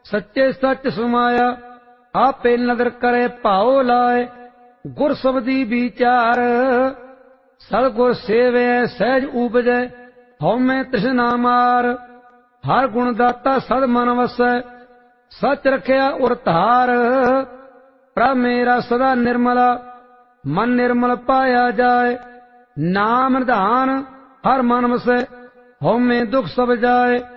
सच्चे सच समाया। आपे नदर करे भाओ लाए, गुर शब्दी विचार। सतगुर सेवे सहज उपजै, हौमै तृष्णा मार। हर गुण दाता सद मन वसै, सच रखिया उर धार। प्रभ मेरा सदा निर्मला, मन निर्मल पाया जाए। नाम निधान हर मन वसै, हौमै दुख सब जाए।